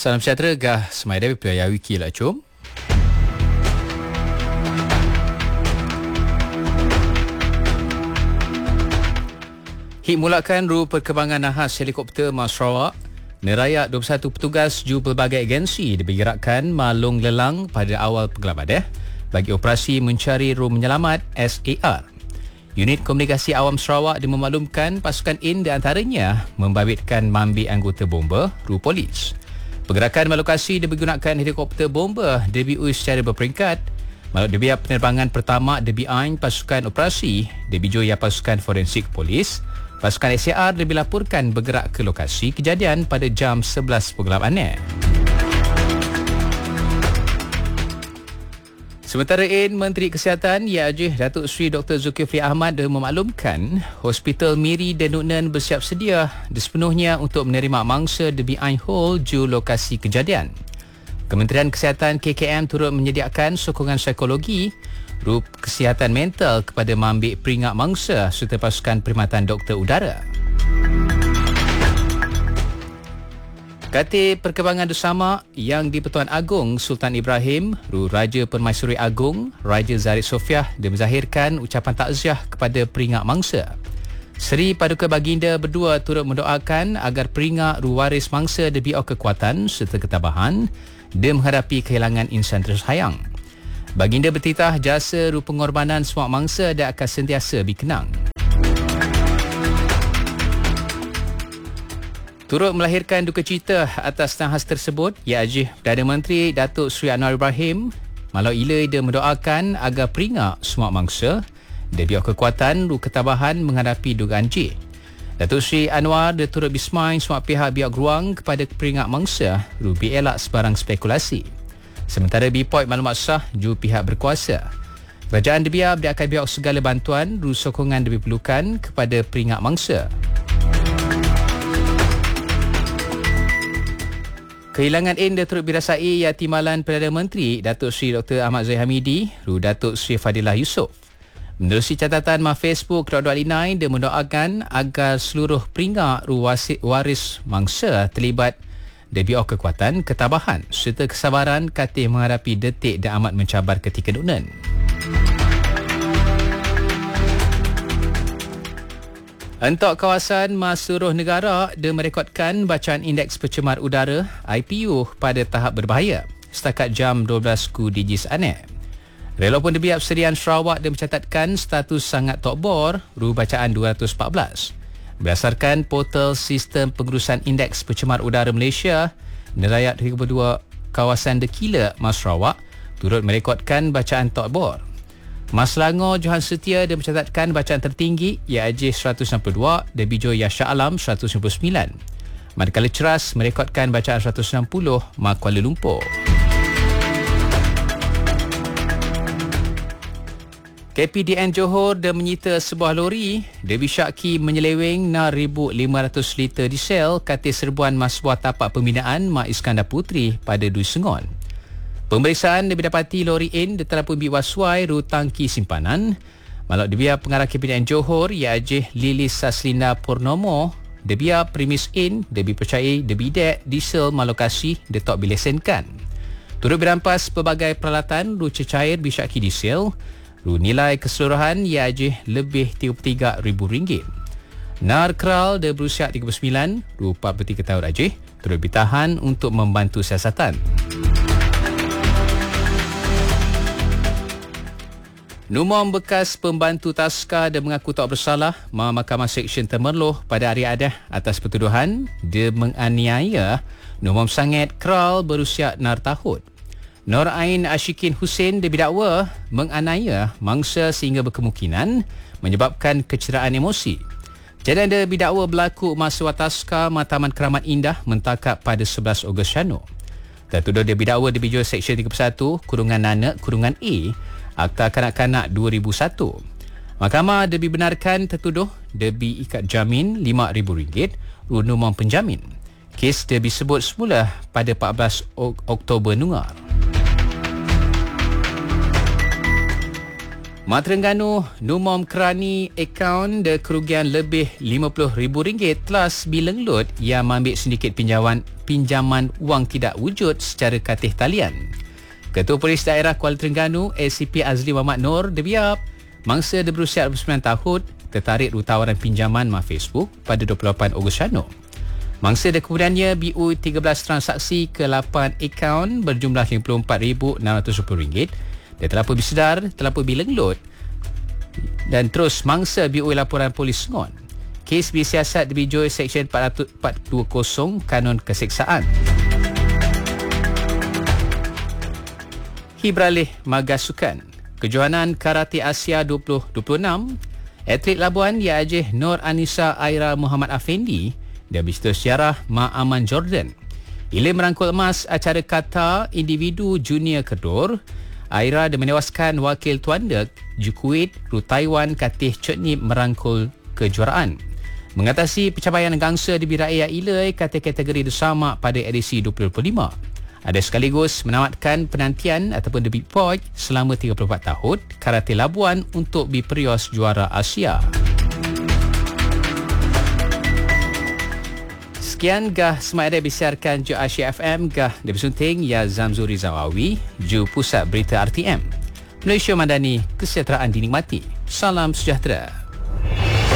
Salam sejahtera, gah semai Dewi Pelaya Wiki lah cum. Hik mulakan ru perkembangan nahas helikopter Mas Sarawak. Nerayak 21 petugas ju pelbagai agensi dibergerakkan malung lelang pada awal pengelabat bagi operasi mencari ru menyelamat SAR. Unit Komunikasi Awam Sarawak memaklumkan pasukan IN di antaranya membabitkan mambi anggota bomba ru polis. Pergerakan melokasi dipergunakan helikopter bomba DBU secara berperingkat. Maluk debiar penerbangan pertama DBI pasukan operasi, debijo ya pasukan forensik polis. Pasukan SAR dilaporkan bergerak ke lokasi kejadian pada jam 11 pengelapan. Sementara in, Menteri Kesihatan IAJ Datuk Seri Dr. Zulkifli Ahmad memaklumkan Hospital Miri dan Nuknen bersiap sedia sepenuhnya untuk menerima mangsa DBI Hall ju lokasi kejadian. Kementerian Kesihatan KKM turut menyediakan sokongan psikologi, rup kesihatan mental kepada mambik peringak mangsa serta pasukan perkhidmatan doktor udara. Katil Perkembangan Bersama yang di-Pertuan Agong Sultan Ibrahim, Raja Permaisuri Agong, Raja Zarif Sofiah menzahirkan ucapan takziah kepada peringak mangsa. Seri Paduka Baginda berdua turut mendoakan agar peringak waris mangsa diberi kekuatan serta ketabahan dan menghadapi kehilangan insan tersayang. Baginda bertitah jasa pengorbanan semua mangsa dan akan sentiasa dikenang. Turut melahirkan duka cita atas nahas tersebut, IAJ Perdana Menteri Datuk Seri Anwar Ibrahim malau ila dia mendoakan agar peringak semua mangsa diberi kekuatan ketabahan menghadapi dugaan J. Datuk Seri Anwar dia turut bismai semua pihak biak geruang kepada peringak mangsa rubi elak sebarang spekulasi. Sementara BPOI maklumat sah ju pihak berkuasa. Kerajaan dia akan biak segala bantuan sokongan diperlukan kepada peringak mangsa. Kehilangan IN dia turut dirasai ia timbalan Perdana Menteri Datuk Seri Dr. Ahmad Zahid Hamidi, Datuk Seri Fadilah Yusof. Menerusi catatan Facebook Dr. dia mendoakan agar seluruh peringak waris mangsa terlibat diberi kekuatan, ketabahan serta kesabaran katil menghadapi detik dan amat mencabar ketika dunan. Untuk kawasan seluruh negara dia merekodkan bacaan indeks pencemar udara IPU pada tahap berbahaya setakat jam 12 DG Saat. Rela pun debiap Serian Sarawak dia mencatatkan status sangat tok bor bacaan 214. Berdasarkan portal Sistem Pengurusan Indeks Pencemar Udara Malaysia, nerayak 32 kawasan dekila Mas Sarawak turut merekodkan bacaan tok bor. Mas Selangor Johan Setia dia mencatatkan bacaan tertinggi IAJ 162 dan Bijo Yasha Alam 199. Manakala Ceras merekodkan bacaan 160 Kuala Lumpur. KPDN Johor dia menyita sebuah lori dia bisyaki menyeleweng 6,500 liter diesel katil serbuan sebuah tapak pembinaan Mak Iskandar Putri pada Dui Sengon. Pemeriksaan dia dapati lori IN dia telah pun biwaswai tangki simpanan. Malak dia pengarah KPDN Johor IAJ Lilis Saslina Purnomo dia biar premis IN dia dipercayai dia bidek diesel malokasi dia tak bilesenkan. Turut berampas pelbagai peralatan cecair bisyaki diesel. Nilai keseluruhan IAJ lebih RM33,000. Nar Kral dia berusia 39, 43 tahun Aceh, turut ditahan untuk membantu siasatan. Numam bekas pembantu Taska dia mengaku tak bersalah Mahkamah Seksyen Temerloh pada hari Adah atas pertuduhan dia menganiaya Numam Sangat Kral berusia 6 tahun. Nur Ain Ashikin Hussein didakwa menganiaya mangsa sehingga berkemungkinan menyebabkan kecederaan emosi. Kejadian dia didakwa berlaku masa Taska Taman Keramat Indah mentakap pada 11 Ogos Syano. Tertuduh dia didakwa di Bijo Seksyen 31 kurungan Nanak kurungan A Akta Kanak-Kanak 2001. Mahkamah dibenarkan tertuduh debi ikat jamin RM5,000 numam penjamin. Kes disebut semula pada 14 Oktober nungar. Mat Terengganu, Numom Kerani akaun de kerugian lebih RM50,000 telah bilenglut yang mengambil sindiket pinjaman wang tidak wujud secara katih talian. Ketua Polis Daerah Kuala Terengganu, ACP Azli Muhammad Nur, debiap mangsa berusia 29 tahun tertarik tawaran pinjaman Facebook pada 28 Ogos lalu. Mangsa kemudiannya BU 13 transaksi ke 8 akaun berjumlah RM54,610. Dia terlalu bersedar, terlalu bilenglut dan terus mangsa BU laporan polis Sengon. Kes bersiasat dibijoi Seksyen 420 Kanun Keseksaan. Beralih Magas Sukan. Kejohanan Karate Asia 2026, atlet Labuan Yajih Nur Anissa Aira Muhammad Afendi dan Mr. Sejarah Ma Aman Jordan. Bila merangkul emas acara kata individu junior Kedur, Aira dan menewaskan wakil tuan dek Kuwait Ru Taiwan Katih Cetnip merangkul kejuaraan. Mengatasi pencapaian gangsa di Biraia Ilai kata kategori bersama pada edisi 2025. Ada sekaligus menamatkan penantian ataupun the Big Boy selama 34 tahun Karate Labuan untuk berperios juara Asia. Sekian gah semada disiarkan Ju Asia FM gah dari sunting ya Zamzuri Zawawi Ju Pusat Berita RTM. Malaysia Madani, kesejahteraan dinikmati. Salam sejahtera.